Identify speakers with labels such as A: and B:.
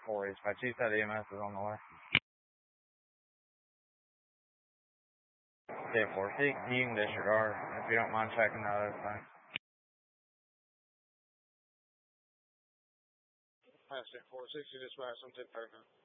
A: 4H. 2 EMS is on the way. Okay, 4. You can disregard if you don't mind checking that other thing.
B: Pass it 460 dispatch, I'm 10 perfect.